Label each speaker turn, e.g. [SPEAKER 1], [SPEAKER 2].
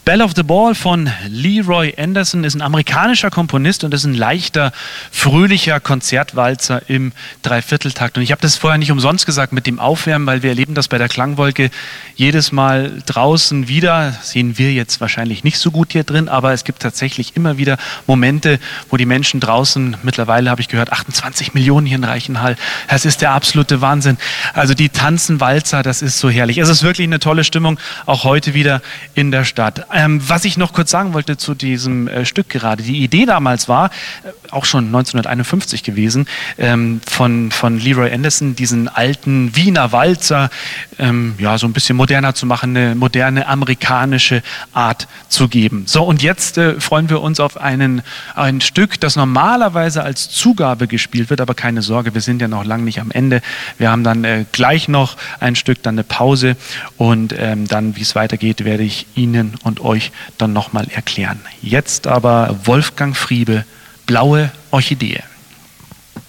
[SPEAKER 1] Belle of the Ball von Leroy Anderson ist ein amerikanischer Komponist und ist ein leichter, fröhlicher Konzertwalzer im Dreivierteltakt. Und ich habe das vorher nicht umsonst gesagt mit dem Aufwärmen, weil wir erleben das bei der Klangwolke jedes Mal draußen wieder. Das sehen wir jetzt wahrscheinlich nicht so gut hier drin, aber es gibt tatsächlich immer wieder Momente, wo die Menschen draußen, mittlerweile habe ich gehört, 28 Millionen hier in Reichenhall, das ist der absolute Wahnsinn. Also die tanzen Walzer, das ist so herrlich. Es ist wirklich eine tolle Stimmung, auch heute wieder in der Stadt. Was ich noch kurz sagen wollte zu diesem Stück gerade. Die Idee damals war, auch schon 1951 gewesen, von Leroy Anderson, diesen alten Wiener Walzer ja, so ein bisschen moderner zu machen, eine moderne amerikanische Art zu geben. So, und jetzt freuen wir uns auf ein Stück, das normalerweise als Zugabe gespielt wird, aber keine Sorge, wir sind ja noch lange nicht am Ende. Wir haben dann gleich noch ein Stück, dann eine Pause und dann, wie es weitergeht, werde ich Ihnen und euch dann nochmal erklären. Jetzt aber Wolfgang Friebe, Blaue Orchidee.